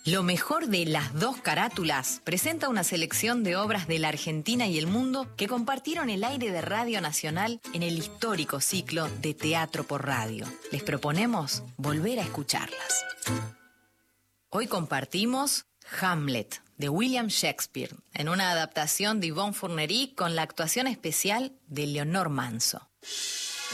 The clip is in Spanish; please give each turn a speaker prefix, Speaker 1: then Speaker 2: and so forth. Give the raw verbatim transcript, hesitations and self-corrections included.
Speaker 1: Lo mejor de Las Dos Carátulas presenta una selección de obras de la Argentina y el mundo que compartieron el aire de Radio Nacional en el histórico ciclo de Teatro por Radio. Les proponemos volver a escucharlas. Hoy compartimos Hamlet, de William Shakespeare, en una adaptación de Yvonne Fournery con la actuación especial de Leonor Manso.